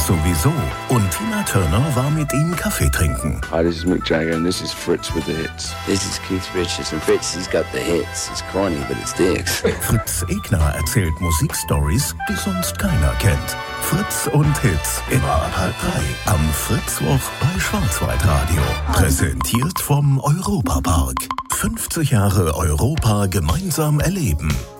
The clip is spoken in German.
sowieso. Und Tina Turner war mit ihm Kaffee trinken. Hi, this is Mick Jagger and this is Fritz with the hits. This is Keith Richards and Fritz, he's got the hits. It's corny, but it sticks. Fritz Egner erzählt Musikstories, die sonst keiner kennt. Fritz und Hits immer 2:30 am Fritzwoch bei Schwarzwaldradio. Präsentiert vom Europapark. 50 Jahre Europa gemeinsam erleben.